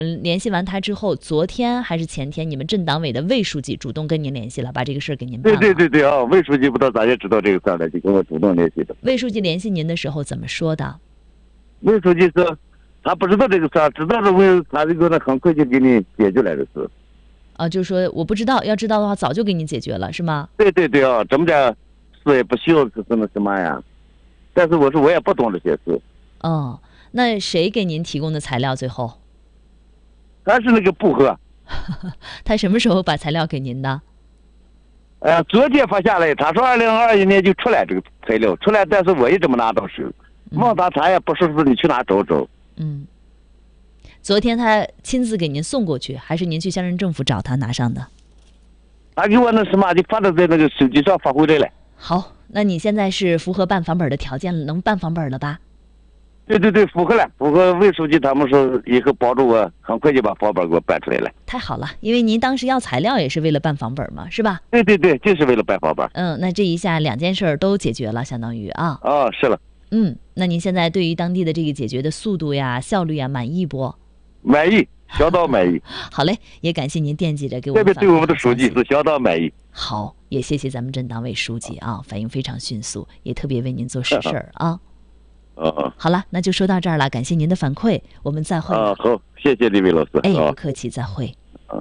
联系完他之后，昨天还是前天，你们镇党委的魏书记主动跟您联系了，把这个事儿给您办了。 对啊，魏书记不知道咋也知道这个事儿了，就跟我主动联系的。 魏书记联系您的时候怎么说的？ 魏书记说他不知道这个事儿，知道了他这个呢很快就给你解决了这事。 就是说我不知道，要知道的话早就给你解决了，是吗？ 对啊，这么点事也不需要是什么呀？但是我说我也不懂这些事。 那谁给您提供的材料？最后他是那个布和。 他什么时候把材料给您的？ 昨天发下来，他说2021年就出来这个材料出来，但是我一直没拿到手。问他也不说是你去哪找找。 昨天他亲自给您送过去，还是您去乡镇政府找他拿上的？ 他给我那什么就发到在那个手机上发回来了。 好，那你现在是符合办房本的条件了，能办房本了吧？ 对，符合了，符合魏书记他们说以后帮助我，很快就把房本给我办出来了。 太好了，因为您当时要材料也是为了办房本嘛，是吧？ 对，就是为了办房本。 那这一下2件事都解决了，相当于啊。 是了。 那您现在对于当地的这个解决的速度呀、效率呀满意不？ 满意，相当满意。 好嘞，也感谢您惦记着给我们。 特别对我们的书记是相当满意。 好，也谢谢咱们镇党委书记反应非常迅速，也特别为您做实事儿啊。好了，那就说到这儿了，感谢您的反馈，我们再会。 好，谢谢李伟老师。 不客气，再会。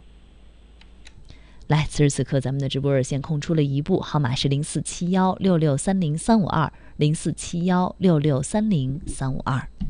来，此时此刻咱们的直播热线空出了一部，号码是04716630-352，04716630-352。